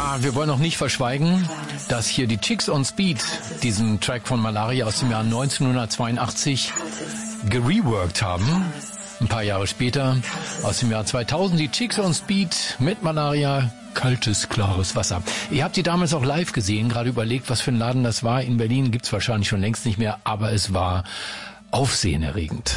Ja, wir wollen noch nicht verschweigen, dass hier die Chicks on Speed diesen Track von Malaria aus dem Jahr 1982 gereworked haben. Ein paar Jahre später, aus dem Jahr 2000, die Chicks on Speed mit Malaria, kaltes, klares Wasser. Ihr habt die damals auch live gesehen, gerade überlegt, was für ein Laden das war. In Berlin gibt's wahrscheinlich schon längst nicht mehr, aber es war aufsehenerregend.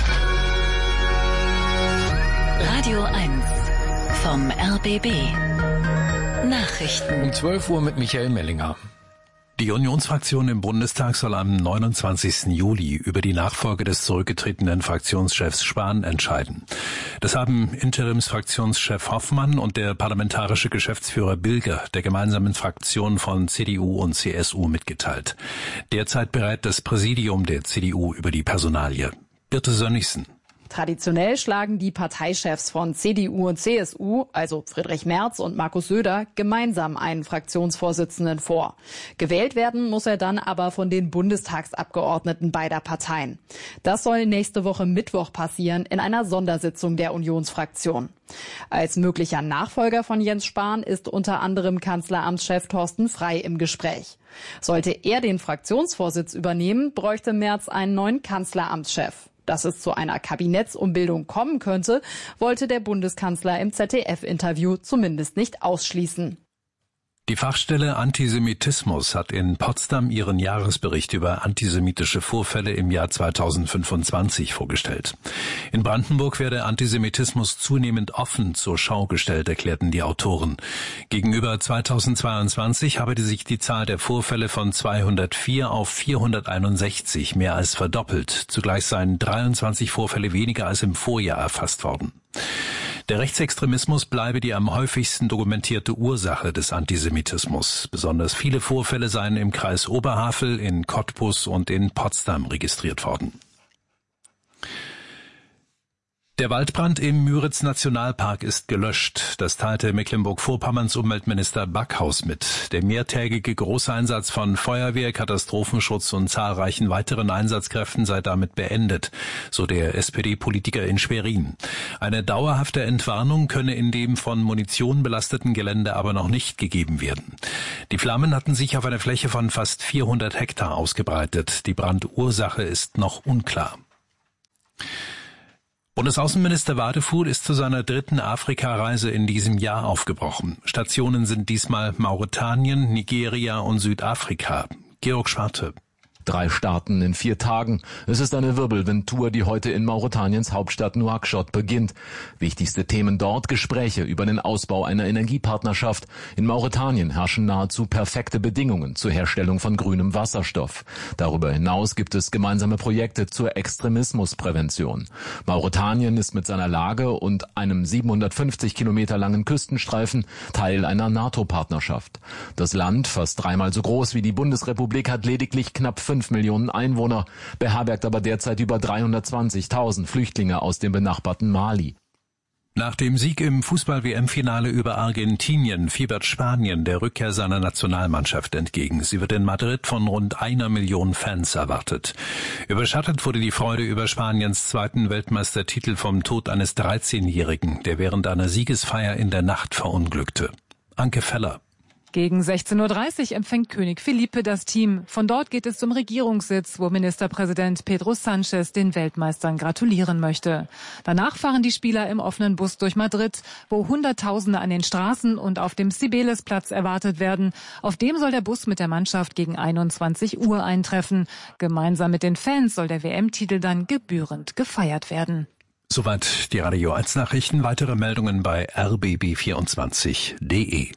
Radio 1 vom RBB. Nachrichten. Um 12 Uhr mit Michael Mellinger. Die Unionsfraktion im Bundestag soll am 29. Juli über die Nachfolge des zurückgetretenen Fraktionschefs Spahn entscheiden. Das haben Interimsfraktionschef Hoffmann und der parlamentarische Geschäftsführer Bilger der gemeinsamen Fraktion von CDU und CSU mitgeteilt. Derzeit berät das Präsidium der CDU über die Personalie. Birte Sönnigsen. Traditionell schlagen die Parteichefs von CDU und CSU, also Friedrich Merz und Markus Söder, gemeinsam einen Fraktionsvorsitzenden vor. Gewählt werden muss er dann aber von den Bundestagsabgeordneten beider Parteien. Das soll nächste Woche Mittwoch passieren in einer Sondersitzung der Unionsfraktion. Als möglicher Nachfolger von Jens Spahn ist unter anderem Kanzleramtschef Thorsten Frey im Gespräch. Sollte er den Fraktionsvorsitz übernehmen, bräuchte Merz einen neuen Kanzleramtschef. Dass es zu einer Kabinettsumbildung kommen könnte, wollte der Bundeskanzler im ZDF-Interview zumindest nicht ausschließen. Die Fachstelle Antisemitismus hat in Potsdam ihren Jahresbericht über antisemitische Vorfälle im Jahr 2025 vorgestellt. In Brandenburg werde Antisemitismus zunehmend offen zur Schau gestellt, erklärten die Autoren. Gegenüber 2022 habe sich die Zahl der Vorfälle von 204 auf 461 mehr als verdoppelt. Zugleich seien 23 Vorfälle weniger als im Vorjahr erfasst worden. Der Rechtsextremismus bleibe die am häufigsten dokumentierte Ursache des Antisemitismus. Besonders viele Vorfälle seien im Kreis Oberhavel, in Cottbus und in Potsdam registriert worden. Der Waldbrand im Müritz-Nationalpark ist gelöscht. Das teilte Mecklenburg-Vorpommerns Umweltminister Backhaus mit. Der mehrtägige Großeinsatz von Feuerwehr, Katastrophenschutz und zahlreichen weiteren Einsatzkräften sei damit beendet, so der SPD-Politiker in Schwerin. Eine dauerhafte Entwarnung könne in dem von Munition belasteten Gelände aber noch nicht gegeben werden. Die Flammen hatten sich auf einer Fläche von fast 400 Hektar ausgebreitet. Die Brandursache ist noch unklar. Bundesaußenminister Wadefuhl ist zu seiner 3. Afrikareise in diesem Jahr aufgebrochen. Stationen sind diesmal Mauretanien, Nigeria und Südafrika. Georg Schwarte. 3 Staaten in 4 Tagen. Es ist eine Wirbelwindtour, die heute in Mauretaniens Hauptstadt Nouakchott beginnt. Wichtigste Themen dort: Gespräche über den Ausbau einer Energiepartnerschaft. In Mauretanien herrschen nahezu perfekte Bedingungen zur Herstellung von grünem Wasserstoff. Darüber hinaus gibt es gemeinsame Projekte zur Extremismusprävention. Mauretanien ist mit seiner Lage und einem 750 Kilometer langen Küstenstreifen Teil einer NATO-Partnerschaft. Das Land, fast 3-mal so groß wie die Bundesrepublik, hat lediglich knapp 5 Millionen Einwohner, beherbergt aber derzeit über 320.000 Flüchtlinge aus dem benachbarten Mali. Nach dem Sieg im Fußball-WM-Finale über Argentinien fiebert Spanien der Rückkehr seiner Nationalmannschaft entgegen. Sie wird in Madrid von rund 1 Million Fans erwartet. Überschattet wurde die Freude über Spaniens 2. Weltmeistertitel vom Tod eines 13-Jährigen, der während einer Siegesfeier in der Nacht verunglückte. Anke Feller. Gegen 16:30 Uhr empfängt König Felipe das Team. Von dort geht es zum Regierungssitz, wo Ministerpräsident Pedro Sánchez den Weltmeistern gratulieren möchte. Danach fahren die Spieler im offenen Bus durch Madrid, wo Hunderttausende an den Straßen und auf dem Cibeles-Platz erwartet werden. Auf dem soll der Bus mit der Mannschaft gegen 21 Uhr eintreffen. Gemeinsam mit den Fans soll der WM-Titel dann gebührend gefeiert werden. Soweit die Radio 1 Nachrichten. Weitere Meldungen bei rbb24.de.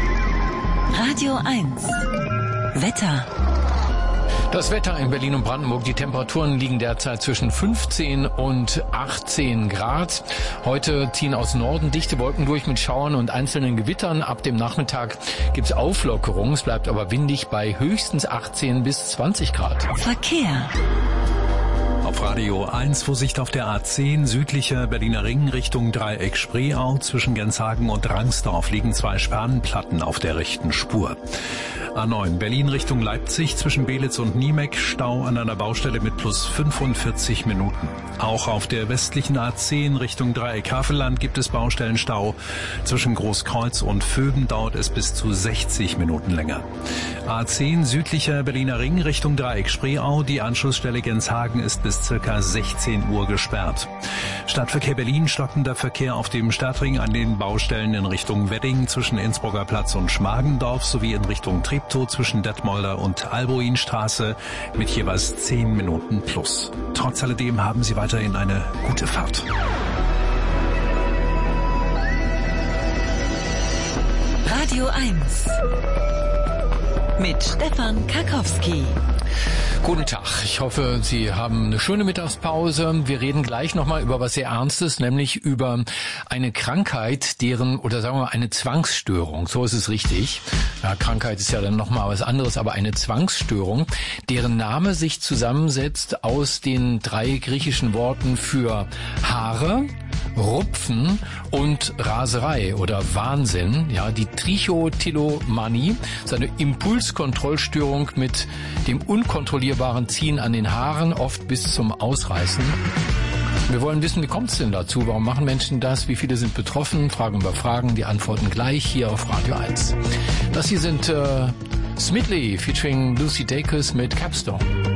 Radio 1 Wetter. Das Wetter in Berlin und Brandenburg. Die Temperaturen liegen derzeit zwischen 15 und 18 Grad. Heute ziehen aus Norden dichte Wolken durch mit Schauern und einzelnen Gewittern. Ab dem Nachmittag gibt's Auflockerung. Es bleibt aber windig bei höchstens 18 bis 20 Grad. Verkehr. Auf Radio 1 Vorsicht auf der A10 südlicher Berliner Ring Richtung Dreieck Spreeau. Zwischen Genshagen und Rangsdorf liegen 2 Spanplatten auf der rechten Spur. A9 Berlin Richtung Leipzig zwischen Belitz und Niemek, Stau an einer Baustelle mit plus 45 Minuten. Auch auf der westlichen A10 Richtung Dreieck Havelland gibt es Baustellenstau. Zwischen Großkreuz und Vöben dauert es bis zu 60 Minuten länger. A10 südlicher Berliner Ring Richtung Dreieck Spreeau. Die Anschlussstelle Genshagen ist bis ca. 16 Uhr gesperrt. Stadtverkehr Berlin, stockender Verkehr auf dem Stadtring an den Baustellen in Richtung Wedding zwischen Innsbrucker Platz und Schmargendorf sowie in Richtung Treptow zwischen Detmolder und Albuinstraße mit jeweils 10 Minuten plus. Trotz alledem haben Sie weiterhin eine gute Fahrt. Radio 1 mit Stefan Karkowski. Guten Tag, ich hoffe, Sie haben eine schöne Mittagspause. Wir reden gleich nochmal über was sehr Ernstes, nämlich über eine Krankheit, sagen wir mal, eine Zwangsstörung, so ist es richtig. Ja, Krankheit ist ja dann nochmal was anderes, aber eine Zwangsstörung, deren Name sich zusammensetzt aus den 3 griechischen Worten für Haare, Rupfen und Raserei oder Wahnsinn. Ja, die Trichotillomanie ist eine Impulskontrollstörung mit dem unkontrollierbaren Ziehen an den Haaren, oft bis zum Ausreißen. Wir wollen wissen, wie kommt es denn dazu? Warum machen Menschen das? Wie viele sind betroffen? Fragen über Fragen, die Antworten gleich hier auf Radio 1. Das hier sind Smidley featuring Lucy Dacus mit Capstone.